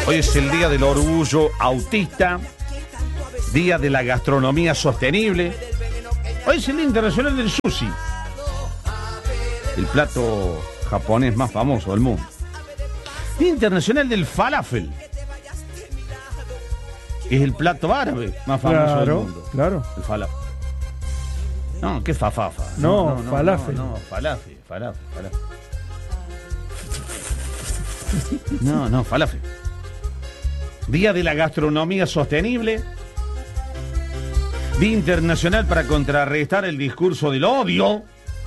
Hoy es el Día del Orgullo Autista, Día de la Gastronomía Sostenible. Hoy es el Día Internacional del Sushi, el plato japonés más famoso del mundo. Día Internacional del Falafel. Es el plato árabe más famoso del mundo. Claro. El falafel. No, ¿qué fafafa? No, falafel. No, falafel. No, falafel. Día de la Gastronomía Sostenible. Día Internacional para contrarrestar el discurso del odio.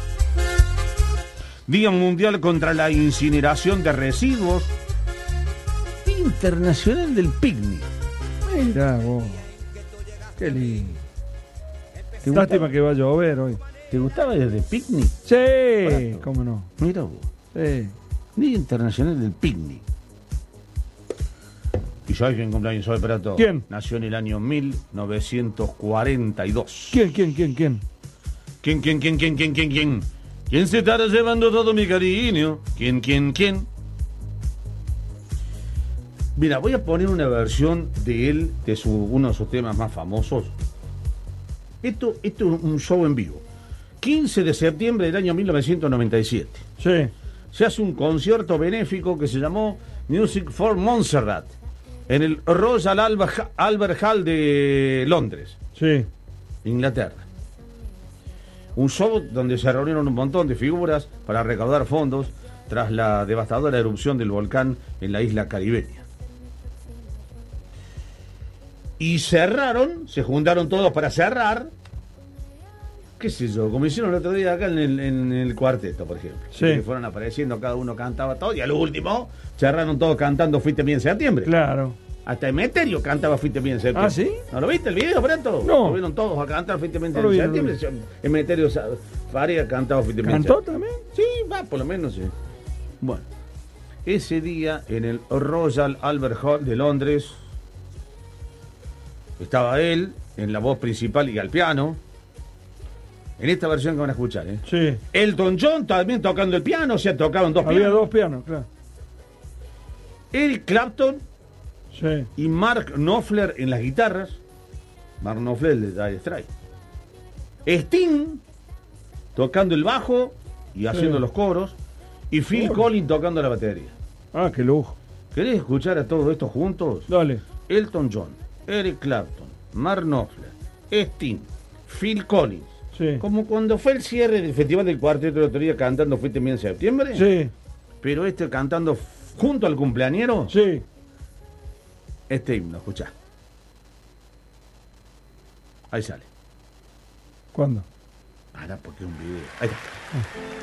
Día Mundial contra la incineración de residuos. Día Internacional del Picnic. Mirá vos. Qué lindo. Lástima que va a llover hoy. ¿Te gustaba el picnic? Sí, cómo no. Mira vos. Sí. Día Internacional del Picnic. ¿Y sabes quién cumpleaños hoy, Prato? ¿Quién? Nació en el año 1942. ¿Quién? ¿Quién? ¿Quién se estará llevando todo mi cariño? ¿Quién? Mira, voy a poner una versión de él, de uno de sus temas más famosos. Esto es un show en vivo. 15 de septiembre del año 1997. Sí. Se hace un concierto benéfico que se llamó Music for Montserrat en el Royal Albert Hall de Londres, Sí. Inglaterra. Un show donde se reunieron un montón de figuras para recaudar fondos tras la devastadora erupción del volcán en la isla caribeña. Y cerraron, se juntaron todos para cerrar, qué sé yo, como hicieron el otro día acá en el cuarteto, por ejemplo. Sí. Que fueron apareciendo, cada uno cantaba todo, y al último cerraron todos cantando Fuiste bien en septiembre. Claro. Hasta Emeterio cantaba Fuiste bien en septiembre. ¿Ah, sí? ¿No lo viste el video, Prato? No. Subieron todos a cantar Fuiste bien No lo en vi, septiembre. Emeterio Faria cantaba Fuiste bien en ¿Cantó septiembre. también? Sí, va, por lo menos sí. Bueno, ese día en el Royal Albert Hall de Londres estaba él en la voz principal y al piano. En esta versión que van a escuchar, ¿eh? Sí. Elton John también tocando el piano, o sea, tocaban dos Había pianos. dos pianos, claro. Eric Clapton Sí. y Mark Knopfler en las guitarras. Mark Knopfler de Dire Straits. Sting tocando el bajo y haciendo los coros. Y Phil Collins tocando la batería. Ah, qué lujo. ¿Querés escuchar a todo esto juntos? Dale. Elton John, Eric Clapton, Mark Knopfler, Sting, Phil Collins. Sí. Como cuando fue el cierre del Festival del Cuarteto el otro día cantando Fuiste bien en septiembre. Sí. Pero cantando junto al cumpleañero. Sí. Este himno, escuchá. Ahí sale. ¿Cuándo? Ahora porque es un video. Ahí está.